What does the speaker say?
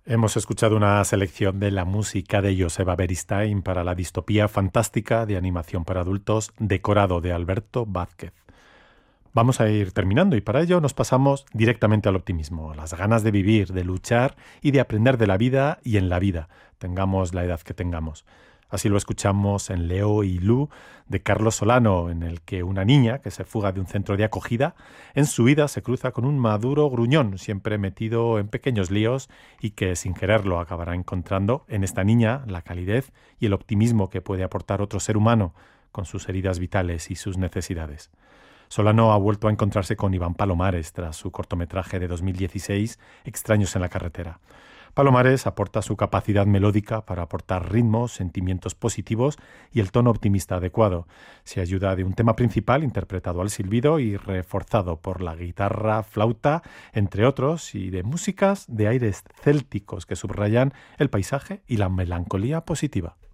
Hemos escuchado una selección de la música de Joseba Beristain para la distopía fantástica de animación para adultos Decorado de Alberto Vázquez. Vamos a ir terminando y para ello nos pasamos directamente al optimismo, a las ganas de vivir, de luchar y de aprender de la vida y en la vida, tengamos la edad que tengamos. Así lo escuchamos en Leo y Lu de Carlos Solano, en el que una niña que se fuga de un centro de acogida, en su vida se cruza con un maduro gruñón, siempre metido en pequeños líos y que sin quererlo acabará encontrando en esta niña la calidez y el optimismo que puede aportar otro ser humano con sus heridas vitales y sus necesidades. Solano ha vuelto a encontrarse con Iván Palomares tras su cortometraje de 2016, Extraños en la carretera. Palomares aporta su capacidad melódica para aportar ritmos, sentimientos positivos y el tono optimista adecuado. Se ayuda de un tema principal interpretado al silbido y reforzado por la guitarra, flauta, entre otros, y de músicas de aires célticos que subrayan el paisaje y la melancolía positiva.